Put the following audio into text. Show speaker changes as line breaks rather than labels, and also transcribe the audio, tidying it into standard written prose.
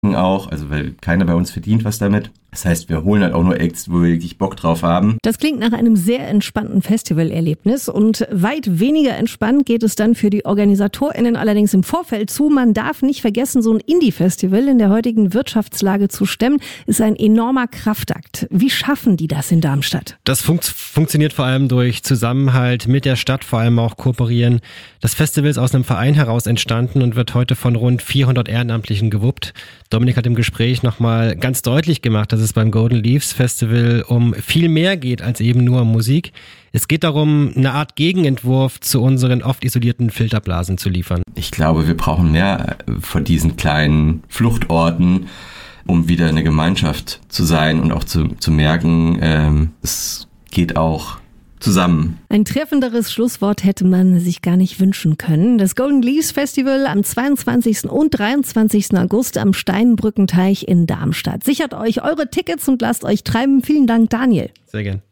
auch, also weil keiner bei uns verdient was damit. Das heißt, wir holen halt auch nur Acts, wo wir wirklich Bock drauf haben.
Das klingt nach einem sehr entspannten Festivalerlebnis und weit weniger entspannt geht es dann für die OrganisatorInnen allerdings im Vorfeld zu. Man darf nicht vergessen, so ein Indie-Festival in der heutigen Wirtschaftslage zu stemmen, ist ein enormer Kraftakt. Wie schaffen die das in Darmstadt?
Das funktioniert vor allem durch Zusammenhalt mit der Stadt, vor allem auch kooperieren. Das Festival ist aus einem Verein heraus entstanden und wird heute von rund 400 Ehrenamtlichen gewuppt. Dominik hat im Gespräch nochmal ganz deutlich gemacht, dass es beim Golden Leaves Festival um viel mehr geht als eben nur um Musik. Es geht darum, eine Art Gegenentwurf zu unseren oft isolierten Filterblasen zu liefern.
Ich glaube, wir brauchen mehr von diesen kleinen Fluchtorten, um wieder eine Gemeinschaft zu sein und auch zu merken, es geht auch zusammen.
Ein treffenderes Schlusswort hätte man sich gar nicht wünschen können. Das Golden Leaves Festival am 22. und 23. August am Steinbrückenteich in Darmstadt. Sichert euch eure Tickets und lasst euch treiben. Vielen Dank, Daniel.
Sehr gern.